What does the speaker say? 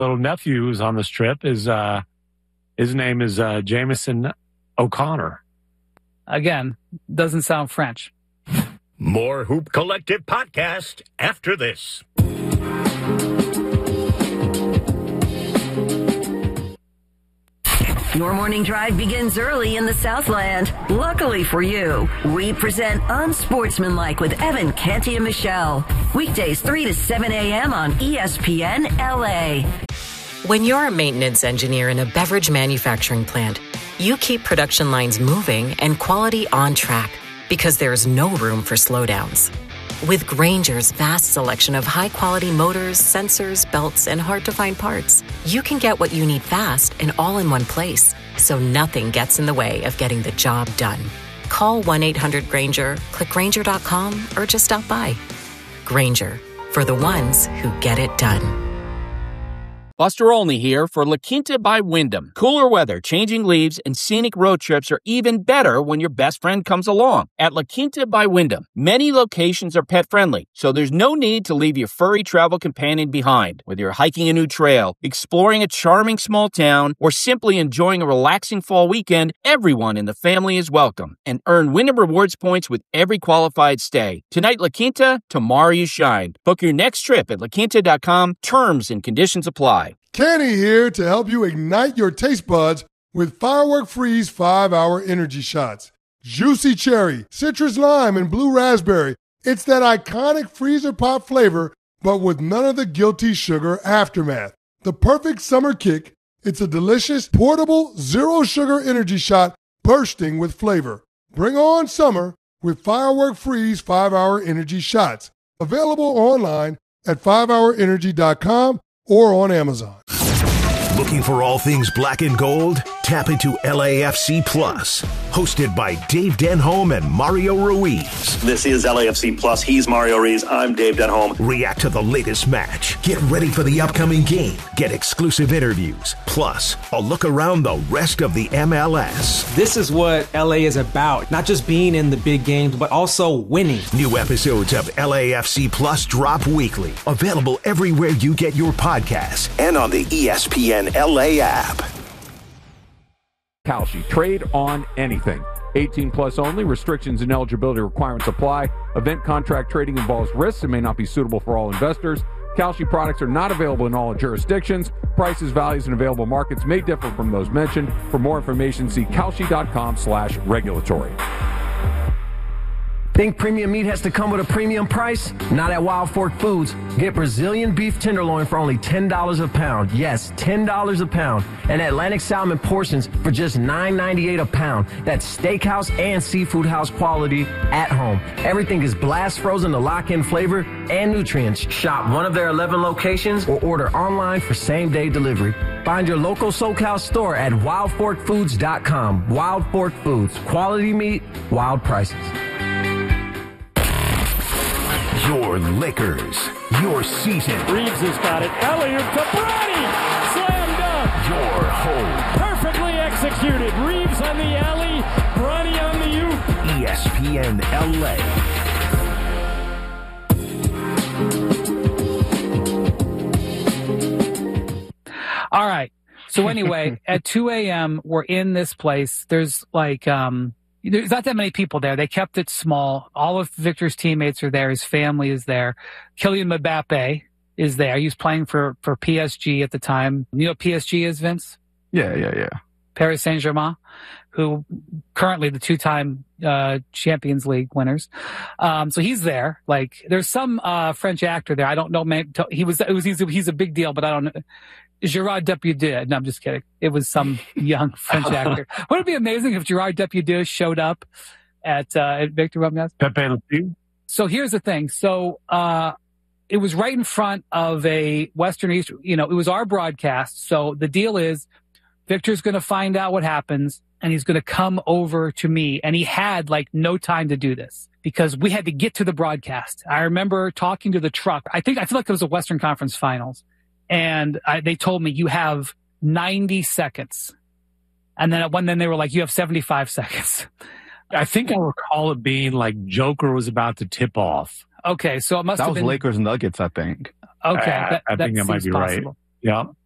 little nephew who's on this trip is his name is Jameson O'Connor. Again, doesn't sound French. More Hoop Collective podcast after this. Your morning drive begins early in the Southland. Luckily for you, we present Unsportsmanlike with Evan, Canty, and Michelle. Weekdays 3 to 7 a.m. on ESPN LA. When you're a maintenance engineer in a beverage manufacturing plant, you keep production lines moving and quality on track because there's no room for slowdowns. With Grainger's vast selection of high-quality motors, sensors, belts, and hard-to-find parts, you can get what you need fast and all in one place, so nothing gets in the way of getting the job done. Call 1-800-GRAINGER, click Grainger.com, or just stop by. Grainger, for the ones who get it done. Buster Olney here for La Quinta by Wyndham. Cooler weather, changing leaves, and scenic road trips are even better when your best friend comes along. At La Quinta by Wyndham, many locations are pet-friendly, so there's no need to leave your furry travel companion behind. Whether you're hiking a new trail, exploring a charming small town, or simply enjoying a relaxing fall weekend, everyone in the family is welcome. And earn Wyndham Rewards points with every qualified stay. Tonight, La Quinta, tomorrow you shine. Book your next trip at laquinta.com. Terms and conditions apply. Kenny here to help you ignite your taste buds with Firework Freeze 5-Hour Energy Shots. Juicy cherry, citrus lime, and blue raspberry. It's that iconic freezer pop flavor, but with none of the guilty sugar aftermath. The perfect summer kick. It's a delicious, portable, zero-sugar energy shot bursting with flavor. Bring on summer with Firework Freeze 5-Hour Energy Shots. Available online at 5hourenergy.com or on Amazon. Looking for all things black and gold? Tap into LAFC Plus. Hosted by Dave Denholm and Mario Ruiz. This is LAFC Plus. He's Mario Ruiz. I'm Dave Denholm. React to the latest match. Get ready for the upcoming game. Get exclusive interviews. Plus, a look around the rest of the MLS. This is what LA is about. Not just being in the big games, but also winning. New episodes of LAFC Plus drop weekly. Available everywhere you get your podcasts and on the ESPN LA app. Kalshi. Trade on anything. 18 plus only. Restrictions and eligibility requirements apply. Event contract trading involves risks and may not be suitable for all investors. Kalshi products are not available in all jurisdictions. Prices, values, and available markets may differ from those mentioned. For more information, see kalshi.com/regulatory. Think premium meat has to come with a premium price? Not at Wild Fork Foods. Get Brazilian beef tenderloin for only $10 a pound. Yes, $10 a pound. And Atlantic salmon portions for just $9.98 a pound. That's steakhouse and seafood house quality at home. Everything is blast frozen to lock in flavor and nutrients. Shop one of their 11 locations or order online for same-day delivery. Find your local SoCal store at wildforkfoods.com. Wild Fork Foods. Quality meat, wild prices. Your Lakers, your season. Reeves has got it. Elliott to Bronny. Slam dunk. Your home. Perfectly executed. Reeves on the alley. Bronny on the oop. ESPN LA. All right. So anyway, at 2 a.m., we're in this place. There's like, there's not that many people there. They kept it small. All of Victor's teammates are there. His family is there. Kylian Mbappe is there. He was playing for PSG at the time. You know what PSG is, Vince? Yeah. Paris Saint-Germain, who currently the two-time Champions League winners. So he's there. Like, there's some French actor there. I don't know. He's a big deal, but I don't know. Gerard Depardieu. No, I'm just kidding. It was some young French actor. Wouldn't it be amazing if Gerard Depardieu showed up at Victor Romnaz? Pepe Le Pew. So here's the thing. So it was right in front of a Western East. You know, it was our broadcast. So the deal is Victor's going to find out what happens, and he's going to come over to me. And he had like no time to do this because we had to get to the broadcast. I remember talking to the truck. I feel like it was a Western Conference Finals. And they told me you have 90 seconds. And then they were like, you have 75 seconds. I think I recall it being like Joker was about to tip off. Okay. So it must have been. That was Lakers Nuggets, I think. Okay. I think that might be possible. Right. Yeah.